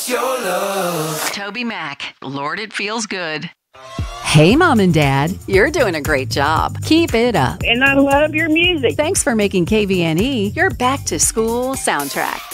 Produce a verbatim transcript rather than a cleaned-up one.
it's your love. Toby Mac, Lord, it feels good. Hey, Mom and Dad, you're doing a great job. Keep it up. And I love your music. Thanks for making K V N E your back to school soundtrack.